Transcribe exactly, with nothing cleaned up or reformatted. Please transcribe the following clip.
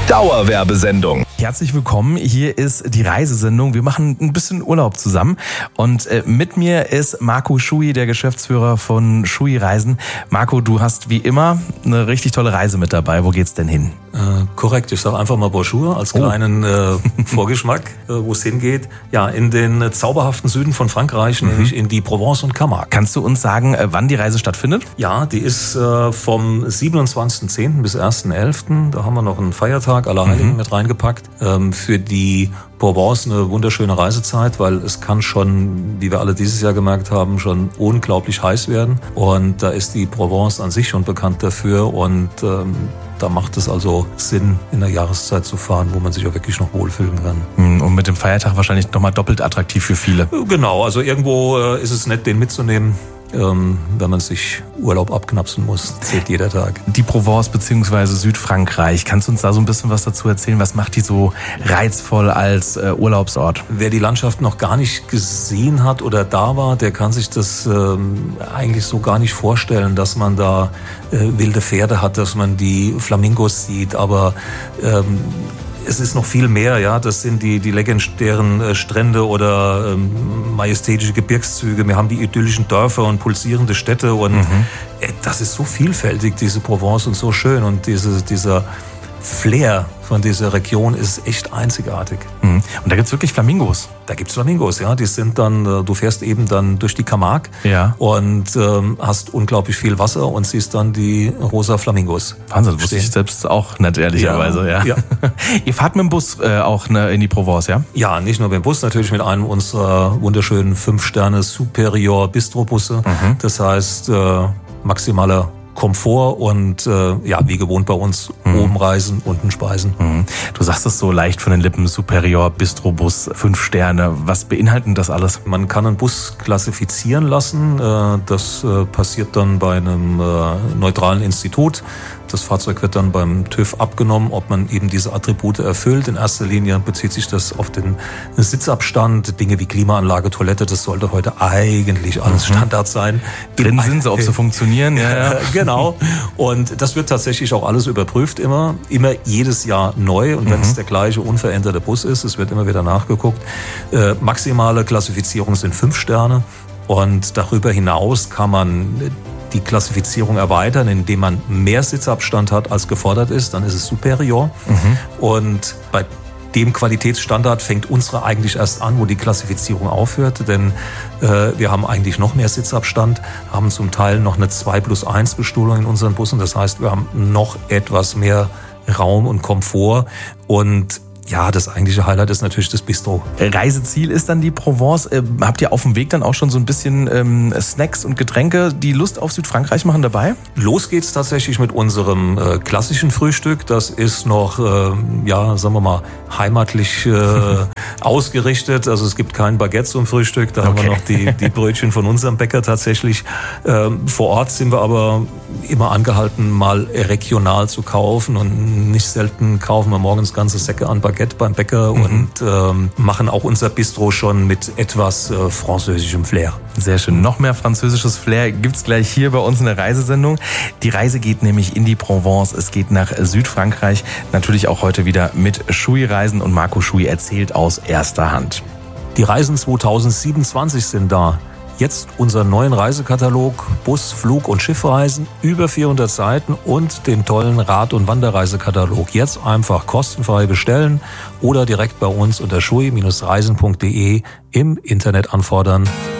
Dauerwerbesendung. Herzlich willkommen, hier ist die Reisesendung. Wir machen ein bisschen Urlaub zusammen und äh, mit mir ist Marco Schui, der Geschäftsführer von Schui Reisen. Marco, du hast wie immer eine richtig tolle Reise mit dabei. Wo geht's denn hin? Äh, korrekt, ich sage einfach mal Bonjour als kleinen oh. äh, Vorgeschmack, äh, wo es hingeht. Ja, in den äh, zauberhaften Süden von Frankreich, mhm. nämlich in die Provence und Camargue. Kannst du uns sagen, äh, wann die Reise stattfindet? Ja, die ist äh, vom siebenundzwanzigsten zehnten bis ersten elften Da haben wir noch einen Feiertag, Allerheiligen, mhm. mit reingepackt. Ähm, für die Provence eine wunderschöne Reisezeit, weil es kann schon, wie wir alle dieses Jahr gemerkt haben, schon unglaublich heiß werden. Und da ist die Provence an sich schon bekannt dafür. Und ähm, da macht es also Sinn, in der Jahreszeit zu fahren, wo man sich auch wirklich noch wohlfühlen kann. Und mit dem Feiertag wahrscheinlich nochmal doppelt attraktiv für viele. Genau, also irgendwo äh, ist es nett, den mitzunehmen. Ähm, wenn man sich Urlaub abknapsen muss, zählt jeder Tag. Die Provence bzw. Südfrankreich, kannst du uns da so ein bisschen was dazu erzählen? Was macht die so reizvoll als äh, Urlaubsort? Wer die Landschaft noch gar nicht gesehen hat oder da war, der kann sich das ähm, eigentlich so gar nicht vorstellen, dass man da äh, wilde Pferde hat, dass man die Flamingos sieht, aber ähm, es ist noch viel mehr, ja. Das sind die, die legendären äh, Strände oder ähm, majestätische Gebirgszüge. Wir haben die idyllischen Dörfer und pulsierende Städte und mhm. äh, das ist so vielfältig, diese Provence, und so schön. Und diese, dieser Flair von dieser Region ist echt einzigartig. Mhm. Und da gibt's wirklich Flamingos? Da gibt's Flamingos, ja. Die sind dann, du fährst eben dann durch die Camargue ja. und ähm, hast unglaublich viel Wasser und siehst dann die rosa Flamingos. Wahnsinn, das wusste ich selbst auch nicht, ehrlicherweise. Ja, ja. Ja. Ihr fahrt mit dem Bus äh, auch ne, in die Provence, ja? Ja, nicht nur mit dem Bus, natürlich mit einem unserer wunderschönen fünf Sterne Superior Bistro-Busse. Mhm. Das heißt, äh, maximaler Komfort und äh, ja, wie gewohnt bei uns, mhm. oben reisen, unten speisen. Mhm. Du sagst es so leicht von den Lippen, Superior, Bistrobus, fünf Sterne. Was beinhalten das alles? Man kann einen Bus klassifizieren lassen. Äh, das äh, passiert dann bei einem äh, neutralen Institut. Das Fahrzeug wird dann beim TÜV abgenommen, ob man eben diese Attribute erfüllt. In erster Linie bezieht sich das auf den Sitzabstand, Dinge wie Klimaanlage, Toilette. Das sollte heute eigentlich alles mhm. Standard sein. Drin sind sie, ob sie funktionieren. Ja, ja. Genau. Und das wird tatsächlich auch alles überprüft immer. Immer jedes Jahr neu. Und wenn mhm. es der gleiche unveränderte Bus ist, es wird immer wieder nachgeguckt. Äh, maximale Klassifizierung sind fünf Sterne. Und darüber hinaus kann man die Klassifizierung erweitern, indem man mehr Sitzabstand hat, als gefordert ist. Dann ist es Superior. Mhm. Und bei dem Qualitätsstandard fängt unsere eigentlich erst an, wo die Klassifizierung aufhört. Denn äh, wir haben eigentlich noch mehr Sitzabstand, haben zum Teil noch eine zwei plus eins Bestuhlung in unseren Bussen. Das heißt, wir haben noch etwas mehr Raum und Komfort. Und ja, das eigentliche Highlight ist natürlich das Bistro. Reiseziel ist dann die Provence. Äh, habt ihr auf dem Weg dann auch schon so ein bisschen ähm, Snacks und Getränke, die Lust auf Südfrankreich machen, dabei? Los geht's tatsächlich mit unserem äh, klassischen Frühstück. Das ist noch, äh, ja, sagen wir mal, heimatlich äh, ausgerichtet. Also es gibt kein Baguette zum Frühstück. Da okay. haben wir noch die, die Brötchen von unserem Bäcker tatsächlich. Ähm, vor Ort sind wir aber immer angehalten, mal regional zu kaufen. Und nicht selten kaufen wir morgens ganze Säcke an Baguette beim Bäcker mhm. und ähm, machen auch unser Bistro schon mit etwas äh, französischem Flair. Sehr schön. Noch mehr französisches Flair gibt's gleich hier bei uns in der Reisesendung. Die Reise geht nämlich in die Provence. Es geht nach Südfrankreich. Natürlich auch heute wieder mit Schui Reisen und Marco Schui erzählt aus erster Hand. Die Reisen zwanzig siebenundzwanzig sind da. Jetzt unseren neuen Reisekatalog, Bus-, Flug- und Schiffreisen, über vierhundert Seiten und den tollen Rad- und Wanderreisekatalog. Jetzt einfach kostenfrei bestellen oder direkt bei uns unter schui Bindestrich reisen Punkt de im Internet anfordern.